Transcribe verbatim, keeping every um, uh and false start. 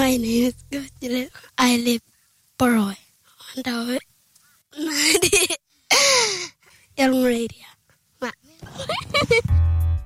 My name is Gojile. I live Boroy. And I ninety Young Radio.